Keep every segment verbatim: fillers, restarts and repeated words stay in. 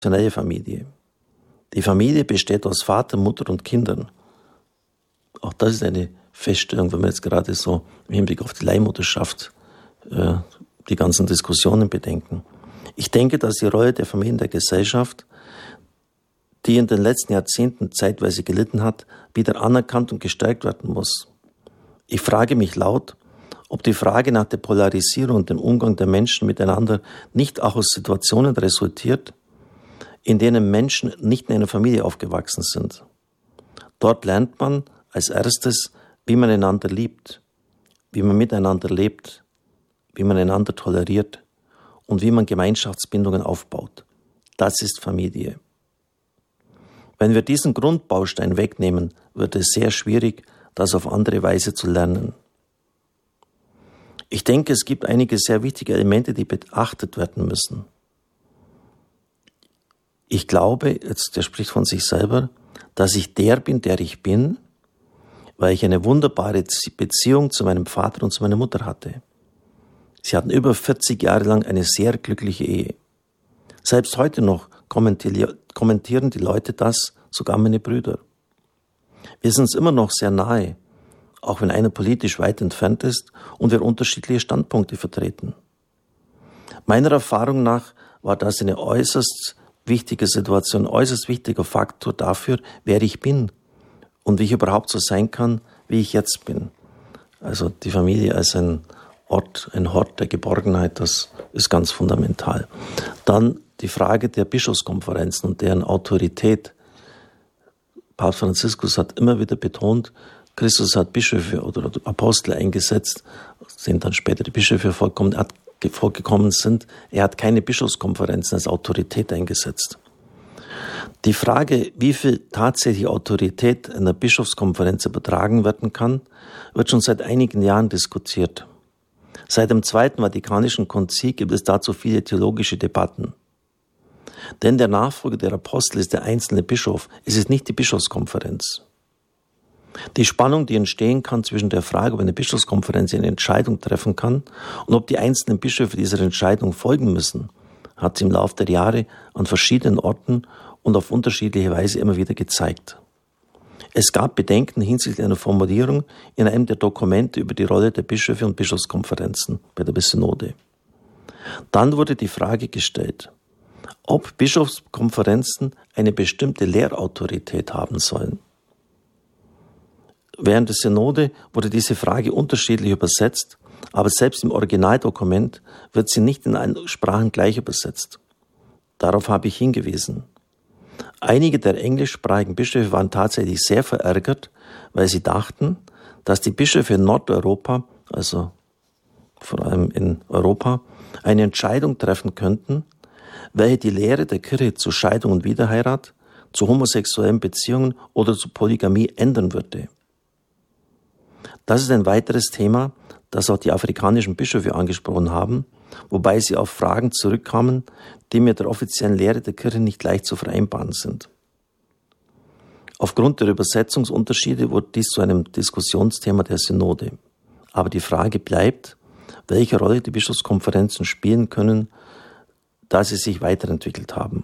traditionelle Familie. Die Familie besteht aus Vater, Mutter und Kindern. Auch das ist eine Feststellung, wenn wir jetzt gerade so im Hinblick auf die Leihmutterschaft äh, die ganzen Diskussionen bedenken. Ich denke, dass die Rolle der Familie in der Gesellschaft, die in den letzten Jahrzehnten zeitweise gelitten hat, wieder anerkannt und gestärkt werden muss. Ich frage mich laut, ob die Frage nach der Polarisierung und dem Umgang der Menschen miteinander nicht auch aus Situationen resultiert, in denen Menschen nicht in einer Familie aufgewachsen sind. Dort lernt man als erstes, wie man einander liebt, wie man miteinander lebt, wie man einander toleriert und wie man Gemeinschaftsbindungen aufbaut. Das ist Familie. Wenn wir diesen Grundbaustein wegnehmen, wird es sehr schwierig, das auf andere Weise zu lernen. Ich denke, es gibt einige sehr wichtige Elemente, die beachtet werden müssen. Ich glaube, jetzt, der spricht von sich selber, dass ich der bin, der ich bin, weil ich eine wunderbare Beziehung zu meinem Vater und zu meiner Mutter hatte. Sie hatten über vierzig Jahre lang eine sehr glückliche Ehe. Selbst heute noch kommentieren die Leute das, sogar meine Brüder. Wir sind uns immer noch sehr nahe, auch wenn einer politisch weit entfernt ist und wir unterschiedliche Standpunkte vertreten. Meiner Erfahrung nach war das eine äußerst wichtige Situation, äußerst wichtiger Faktor dafür, wer ich bin und wie ich überhaupt so sein kann, wie ich jetzt bin. Also die Familie als ein Ort, ein Hort der Geborgenheit, das ist ganz fundamental. Dann die Frage der Bischofskonferenzen und deren Autorität. Papst Franziskus hat immer wieder betont, Christus hat Bischöfe oder Apostel eingesetzt, sind dann später die Bischöfe vorgekommen, vorgekommen sind. Er hat keine Bischofskonferenzen als Autorität eingesetzt. Die Frage, wie viel tatsächliche Autorität einer Bischofskonferenz übertragen werden kann, wird schon seit einigen Jahren diskutiert. Seit dem Zweiten Vatikanischen Konzil gibt es dazu viele theologische Debatten. Denn der Nachfolger der Apostel ist der einzelne Bischof, es ist nicht die Bischofskonferenz. Die Spannung, die entstehen kann zwischen der Frage, ob eine Bischofskonferenz eine Entscheidung treffen kann und ob die einzelnen Bischöfe dieser Entscheidung folgen müssen, hat sie im Laufe der Jahre an verschiedenen Orten und auf unterschiedliche Weise immer wieder gezeigt. Es gab Bedenken hinsichtlich einer Formulierung in einem der Dokumente über die Rolle der Bischöfe und Bischofskonferenzen bei der Synode. Dann wurde die Frage gestellt, ob Bischofskonferenzen eine bestimmte Lehrautorität haben sollen. Während der Synode wurde diese Frage unterschiedlich übersetzt, aber selbst im Originaldokument wird sie nicht in allen Sprachen gleich übersetzt. Darauf habe ich hingewiesen. Einige der englischsprachigen Bischöfe waren tatsächlich sehr verärgert, weil sie dachten, dass die Bischöfe in Nordeuropa, also vor allem in Europa, eine Entscheidung treffen könnten, welche die Lehre der Kirche zu Scheidung und Wiederheirat, zu homosexuellen Beziehungen oder zu Polygamie ändern würde. Das ist ein weiteres Thema, das auch die afrikanischen Bischöfe angesprochen haben, wobei sie auf Fragen zurückkamen, die mit der offiziellen Lehre der Kirche nicht leicht zu vereinbaren sind. Aufgrund der Übersetzungsunterschiede wurde dies zu einem Diskussionsthema der Synode. Aber die Frage bleibt, welche Rolle die Bischofskonferenzen spielen können, da sie sich weiterentwickelt haben.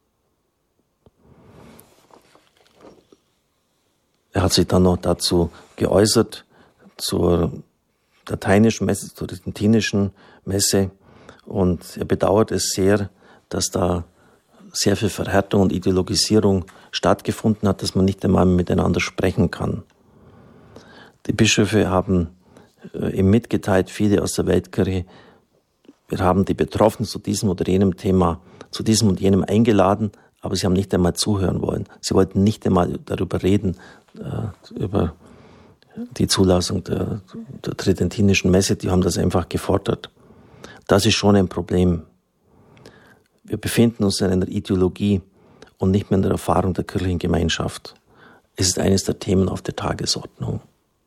Er hat sich dann noch dazu geäußert, zur lateinischen Messe, zur argentinischen Messe, und er bedauert es sehr, dass da sehr viel Verhärtung und Ideologisierung stattgefunden hat, dass man nicht einmal miteinander sprechen kann. Die Bischöfe haben äh, ihm mitgeteilt, viele aus der Weltkirche, wir haben die Betroffenen zu diesem oder jenem Thema, zu diesem und jenem eingeladen, aber sie haben nicht einmal zuhören wollen. Sie wollten nicht einmal darüber reden, äh, über die Zulassung der, der tridentinischen Messe, die haben das einfach gefordert. Das ist schon ein Problem. Wir befinden uns in einer Ideologie und nicht mehr in der Erfahrung der kirchlichen Gemeinschaft. Es ist eines der Themen auf der Tagesordnung.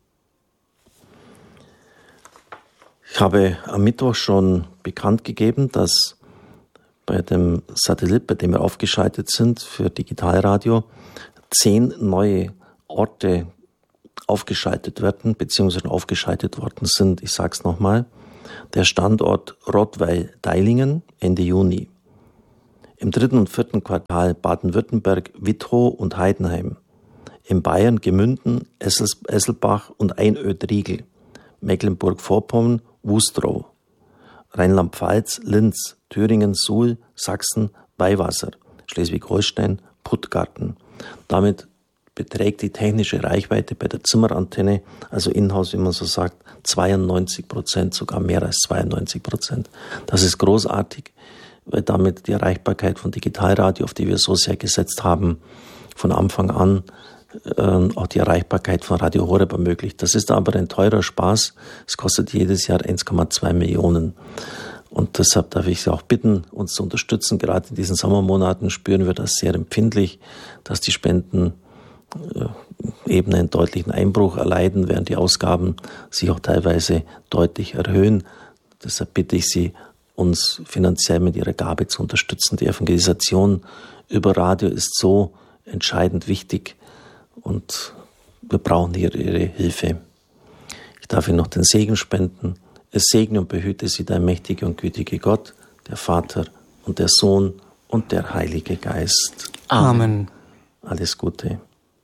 Ich habe am Mittwoch schon bekannt gegeben, dass bei dem Satellit, bei dem wir aufgeschaltet sind für Digitalradio, zehn neue Orte aufgeschaltet werden, beziehungsweise aufgeschaltet worden sind. Ich sage es nochmal. Der Standort Rottweil-Deilingen Ende Juni. Im dritten und vierten Quartal Baden-Württemberg, Wittrow und Heidenheim. In Bayern Gemünden, Essels, Esselbach und Einöd-Riegel. Mecklenburg-Vorpommern, Wustrow. Rheinland-Pfalz, Linz, Thüringen, Suhl, Sachsen, Weihwasser. Schleswig-Holstein, Puttgarten. Damit beträgt die technische Reichweite bei der Zimmerantenne, also Inhouse, wie man so sagt, zweiundneunzig Prozent, sogar mehr als zweiundneunzig Prozent. Das ist großartig, weil damit die Erreichbarkeit von Digitalradio, auf die wir so sehr gesetzt haben, von Anfang an äh, auch die Erreichbarkeit von Radio Horeb ermöglicht. Das ist aber ein teurer Spaß. Es kostet jedes Jahr eins Komma zwei Millionen. Und deshalb darf ich Sie auch bitten, uns zu unterstützen. Gerade in diesen Sommermonaten spüren wir das sehr empfindlich, dass die Spenden eben einen deutlichen Einbruch erleiden, während die Ausgaben sich auch teilweise deutlich erhöhen. Deshalb bitte ich Sie, uns finanziell mit Ihrer Gabe zu unterstützen. Die Evangelisation über Radio ist so entscheidend wichtig und wir brauchen hier Ihre Hilfe. Ich darf Ihnen noch den Segen spenden. Es segne und behüte Sie der mächtige und gütige Gott, der Vater und der Sohn und der Heilige Geist. Amen. Alles Gute.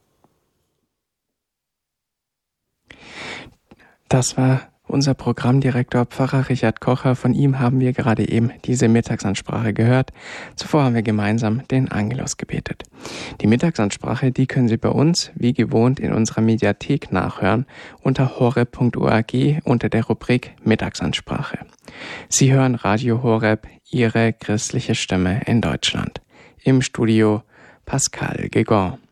Das war unser Programmdirektor Pfarrer Richard Kocher. Von ihm haben wir gerade eben diese Mittagsansprache gehört. Zuvor haben wir gemeinsam den Angelus gebetet. Die Mittagsansprache, die können Sie bei uns, wie gewohnt, in unserer Mediathek nachhören unter horeb punkt org unter der Rubrik Mittagsansprache. Sie hören Radio Horeb, Ihre christliche Stimme in Deutschland. Im Studio Pascal Gegon.